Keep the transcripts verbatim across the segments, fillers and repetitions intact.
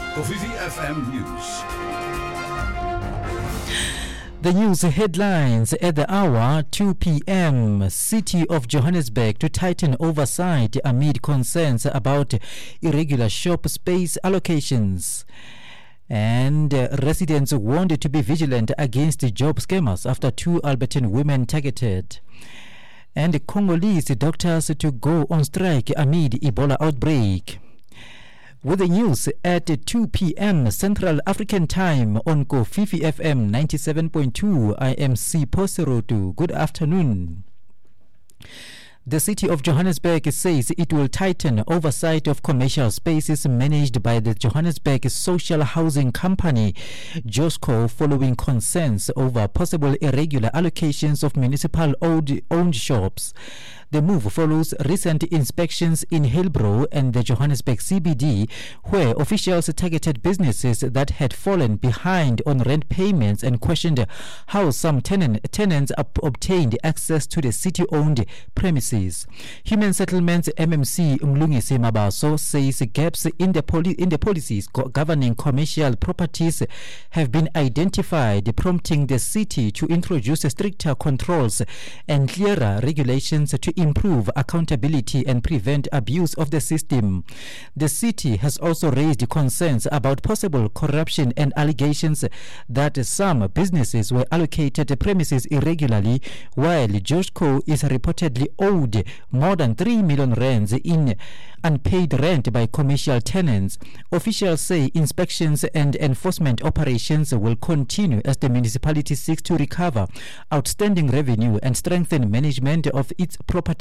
Kofifi F M News. The news headlines at the hour, two p.m. City of Johannesburg to tighten oversight amid concerns about irregular shop space allocations. And uh, residents warned to be vigilant against job scammers after two Alberton women targeted. And Congolese doctors to go on strike amid Ebola outbreak. With the news at two p.m. Central African Time on Kofifi F M ninety-seven point two, I am C. Poserotu. Good afternoon. The City of Johannesburg says it will tighten oversight of commercial spaces managed by the Johannesburg Social Housing Company, JOSCO, following concerns over possible irregular allocations of municipal-owned owned shops. The move follows recent inspections in Hillbrow and the Johannesburg C B D, where officials targeted businesses that had fallen behind on rent payments and questioned how some tenant, tenants ob- obtained access to the city-owned premises. Human Settlements M M C Mlungisi Mabaso says gaps in the, poli- in the policies go- governing commercial properties have been identified, prompting the city to introduce stricter controls and clearer regulations to improve accountability and prevent abuse of the system. The city has also raised concerns about possible corruption and allegations that some businesses were allocated premises irregularly, while JOSCO is reportedly owed more than three million rands in unpaid rent by commercial tenants. Officials say inspections and enforcement operations will continue as the municipality seeks to recover outstanding revenue and strengthen management of its properties.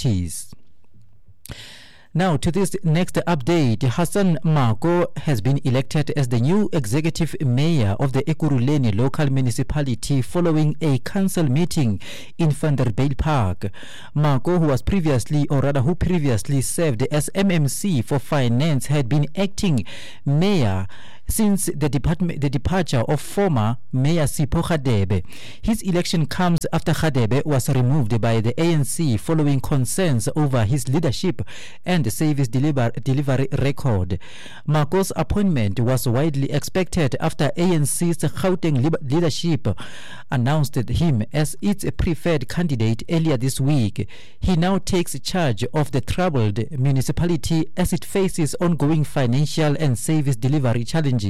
Now to this next update. Hassan Mako has been elected as the new executive mayor of the Ekurhuleni local municipality following a council meeting in Vanderbijl Park. Mako, who was previously, or rather who previously served as M M C for finance, had been acting mayor since the department, the departure of former Mayor Sipho Radebe. His election comes after Radebe was removed by the A N C following concerns over his leadership and service deliver, delivery record. Mako's appointment was widely expected after A N C's Gauteng leadership announced him as its preferred candidate earlier this week. He now takes charge of the troubled municipality as it faces ongoing financial and service delivery challenges.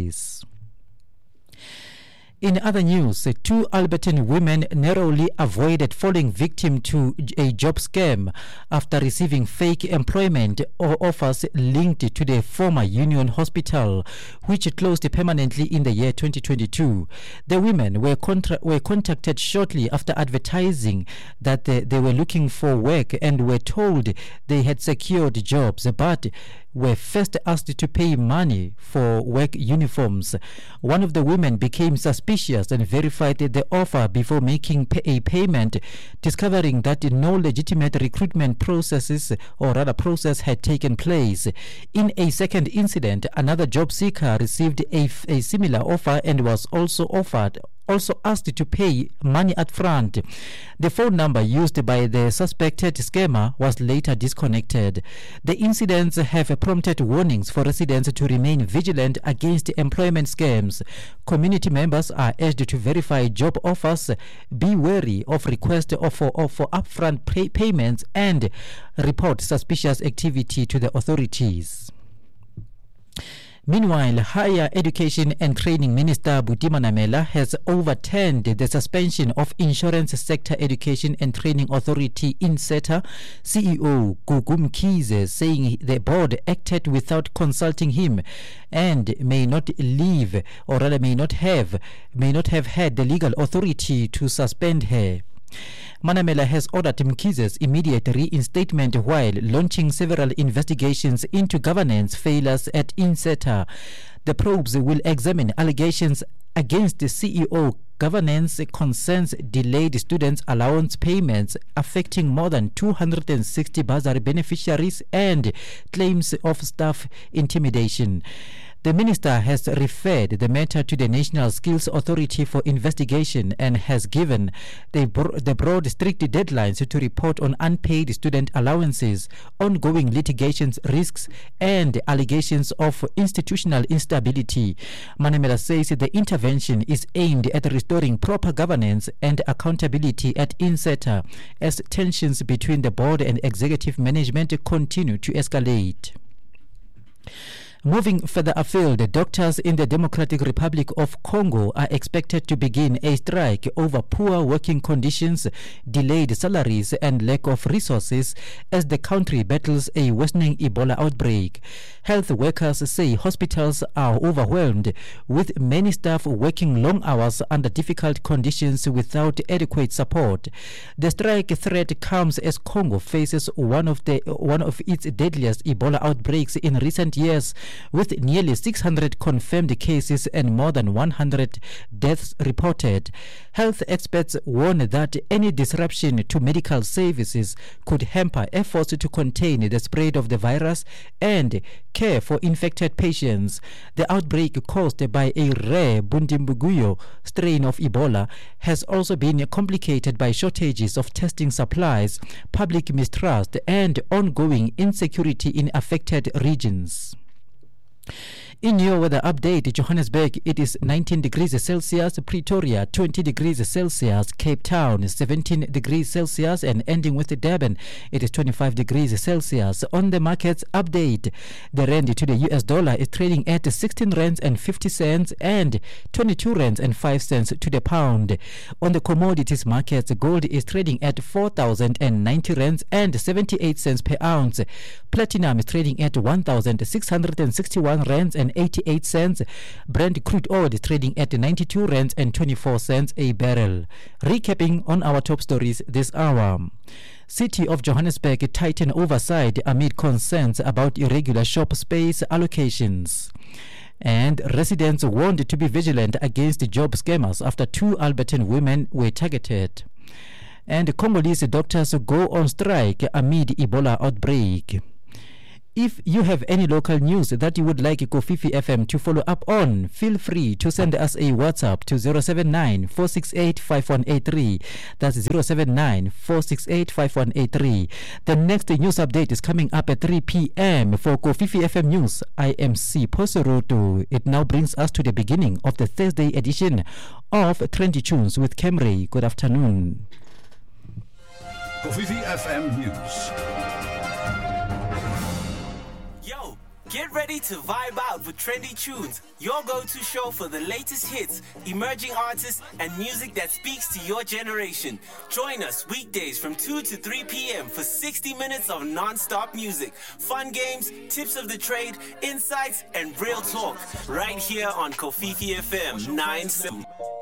In other news, two Alberton women narrowly avoided falling victim to a job scam after receiving fake employment or offers linked to the former Union Hospital, which closed permanently in the year twenty twenty-two. The women were, contra- were contacted shortly after advertising that they, they were looking for work and were told they had secured jobs, but were first asked to pay money for work uniforms. One of the women became suspicious and verified the offer before making pay- a payment, discovering that no legitimate recruitment processes or rather process had taken place. In a second incident, another job seeker received a, f- a similar offer and was also offered also asked to pay money up front. The phone number used by the suspected scammer was later disconnected. The incidents have prompted warnings for residents to remain vigilant against employment scams. Community members are urged to verify job offers, be wary of requests for, for upfront pay payments, and report suspicious activity to the authorities. Meanwhile, Higher Education and Training Minister Buti Manamela has overturned the suspension of Insurance Sector Education and Training Authority INSETA C E O Gugu Mkhize, saying the board acted without consulting him and may not leave, or rather may not have, may not have had the legal authority to suspend her. Manamela has ordered Mkhize's immediate reinstatement while launching several investigations into governance failures at INSETA. The probes will examine allegations against the C E O. Governance concerns delayed students' allowance payments affecting more than two hundred sixty bursary beneficiaries and claims of staff intimidation. The minister has referred the matter to the National Skills Authority for investigation and has given the, bro- the broad strict deadlines to report on unpaid student allowances, ongoing litigations risks, and allegations of institutional instability. Manamela says the intervention is aimed at restoring proper governance and accountability at INSETA as tensions between the board and executive management continue to escalate. Moving further afield, doctors in the Democratic Republic of Congo are expected to begin a strike over poor working conditions, delayed salaries, and lack of resources as the country battles a worsening Ebola outbreak. Health workers say hospitals are overwhelmed, with many staff working long hours under difficult conditions without adequate support. The strike threat comes as Congo faces one of the one of its deadliest Ebola outbreaks in recent years, with nearly six hundred confirmed cases and more than one hundred deaths reported. Health experts warn that any disruption to medical services could hamper efforts to contain the spread of the virus and care for infected patients. The outbreak caused by a rare Bundibugyo strain of Ebola has also been complicated by shortages of testing supplies, public mistrust, and ongoing insecurity in affected regions. In your weather update, Johannesburg, it is nineteen degrees Celsius, Pretoria twenty degrees Celsius, Cape Town seventeen degrees Celsius, and ending with Durban, it is twenty-five degrees Celsius. On the markets update, the rand to the U S dollar is trading at sixteen rands and fifty cents and twenty-two rands and five cents to the pound. On the commodities markets, gold is trading at four thousand ninety rands and seventy-eight cents per ounce. Platinum is trading at one thousand six hundred sixty-one rands and eighty-eight cents. Brent crude oil is trading at ninety-two rands and twenty-four cents a barrel. Recapping on our top stories this hour. City of Johannesburg tighten oversight amid concerns about irregular shop space allocations. And residents warned to be vigilant against job scammers after two Alberton women were targeted. And Congolese doctors go on strike amid Ebola outbreak. If you have any local news that you would like Kofifi F M to follow up on, feel free to send us a WhatsApp to zero seven nine, four six eight, five one eight three. That's zero seven nine, four six eight, five one eight three. The next news update is coming up at three p.m. For Kofifi F M News, I am C. Poseroto. It now brings us to the beginning of the Thursday edition of Trendy Tunes with Camry. Good afternoon. Kofifi F M News. Get ready to vibe out with Trendy Tunes, your go-to show for the latest hits, emerging artists, and music that speaks to your generation. Join us weekdays from two to three p.m. for sixty minutes of non-stop music, fun games, tips of the trade, insights, and real talk, right here on Kofifi F M nine seven.